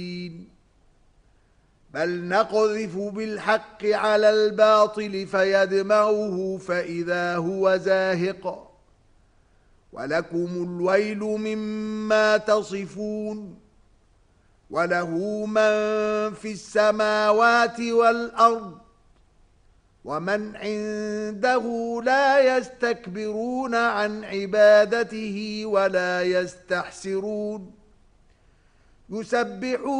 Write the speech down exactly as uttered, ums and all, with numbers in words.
بل نقذف بالحق على الباطل فيدمغه فإذا هو زاهق ولكم الويل مما تصفون وله من في السماوات والأرض ومن عنده لا يستكبرون عن عبادته ولا يستحسرون يسبحون